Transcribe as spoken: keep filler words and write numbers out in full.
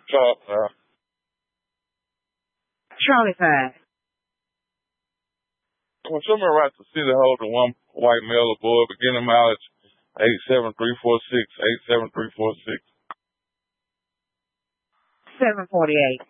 Talk now. Charlie five. When someone writes the city holder one white male or boy, beginning mileage eight seven three four six, eight seven three four six. seven forty-eight.